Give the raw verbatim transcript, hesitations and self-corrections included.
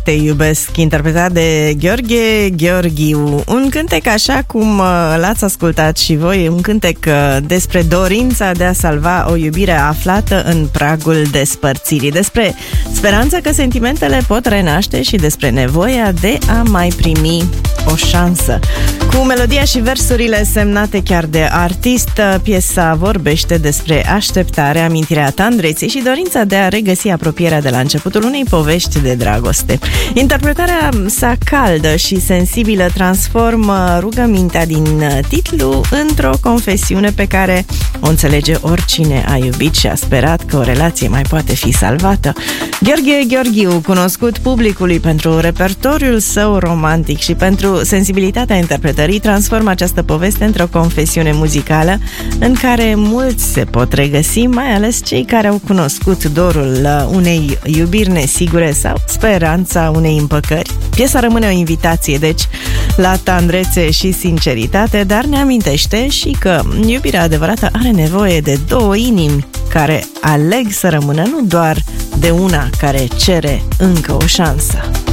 Te iubesc, interpretat de Gheorghe Gheorghiu. Un cântec așa cum l-ați ascultat și voi, un cântec despre dorința de a salva o iubire aflată în pragul despărțirii, despre speranța că sentimentele pot renaște și despre nevoia de a mai primi o șansă. Cu melodia și versurile semnate chiar de artist, piesa vorbește despre așteptarea, amintirea tandreței și dorința de a regăsi apropierea de la începutul unei povești de dragoste. Interpretarea sa caldă și sensibilă transformă rugămintea din titlu într-o confesiune pe care o înțelege oricine a iubit și a sperat că o relație mai poate fi salvată. Gheorghe Gheorghiu, cunoscut publicului pentru repertoriul său romantic și pentru sensibilitatea interpretării, transformă această poveste într-o confesiune muzicală în care mulți se pot regăsi, mai ales cei care au cunoscut dorul unei iubiri nesigure sau speranța unei împăcări. Piesa rămâne o invitație, deci, la tandrețe și sinceritate, dar ne amintește și că iubirea adevărată are nevoie de două inimi care aleg să rămână, nu doar de una care cere încă o șansă.